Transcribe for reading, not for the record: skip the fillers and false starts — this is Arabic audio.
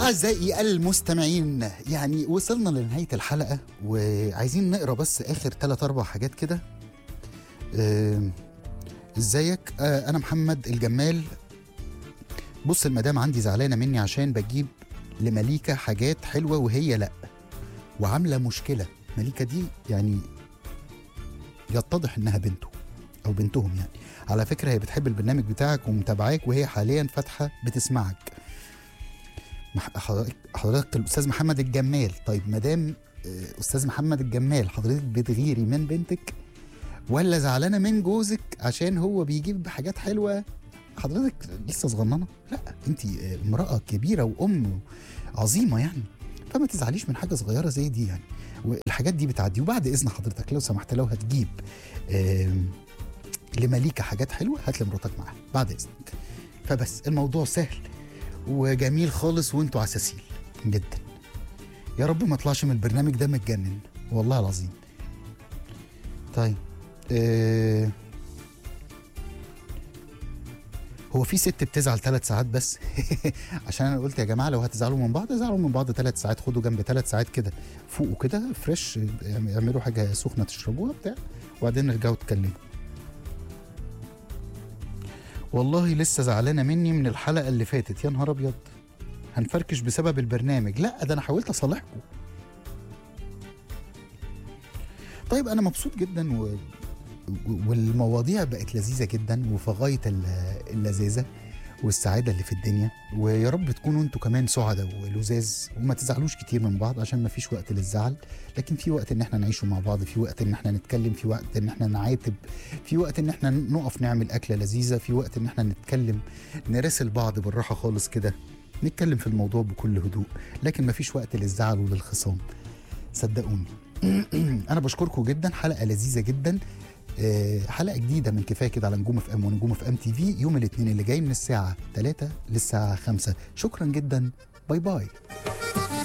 أعزائي المستمعين، يعني وصلنا لنهاية الحلقة وعايزين نقرأ بس آخر 3-4 حاجات كده. ازيك؟ أنا محمد الجمال. بص المدام عندي زعلانة مني عشان بجيب لمليكة حاجات حلوة وهي لأ، وعاملة مشكلة. مليكة دي يعني يتضح إنها بنته أو بنتهم يعني. على فكرة هي بتحب البرنامج بتاعك ومتابعاك، وهي حاليا فاتحة بتسمعك. حضرتك الأستاذ محمد الجمال. طيب مدام أستاذ محمد الجمال، حضرتك بتغيري من بنتك ولا زعلانة من جوزك عشان هو بيجيب حاجات حلوة؟ حضرتك لسه صغننة؟ لا، انت امرأة كبيرة وأم عظيمة يعني، فما تزعليش من حاجة صغيرة زي دي يعني، والحاجات دي بتعدي. وبعد إذن حضرتك لو سمحت، لو هتجيب لمليكة حاجات حلوة هات لمراتك معاها بعد إذنك. فبس الموضوع سهل وجميل خالص، وانتوا عساسين جدا. يا رب ما اطلعش من البرنامج ده متجنن والله العظيم. طيب هو في ست بتزعل 3 ساعات بس؟ عشان انا قلت يا جماعه لو هتزعلوا من بعض ازعلوا من بعض 3 ساعات، خدوا جنب 3 ساعات كده، فوقوا كده فريش، اعملوا حاجه سخنه تشربوها بتاع، وبعدين نرجعوا تتكلموا. والله لسه زعلانه مني من الحلقه اللي فاتت. يا نهار ابيض، هنفركش بسبب البرنامج؟ لا ده انا حاولت اصالحكم. طيب انا مبسوط جدا والمواضيع بقت لذيذه جدا وفي غايه اللذاذه والسعاده اللي في الدنيا، ويا رب تكونوا انتوا كمان سعداء ولذاذ وما تزعلوش كتير من بعض، عشان ما فيش وقت للزعل، لكن في وقت ان احنا نعيشه مع بعض، في وقت ان احنا نتكلم، في وقت ان احنا نعاتب، في وقت ان احنا نقف نعمل اكله لذيذه، في وقت ان احنا نتكلم نراسل بعض بالراحه خالص كده، نتكلم في الموضوع بكل هدوء، لكن ما فيش وقت للزعل وللخصام صدقوني. انا بشكركم جدا، حلقه لذيذه جدا. حلقه جديده من كفايه كده على نجوم اف ام ونجوم اف ام تي في يوم الاثنين اللي جاي من الساعه 3 للساعه 5. شكرا جدا، باي باي.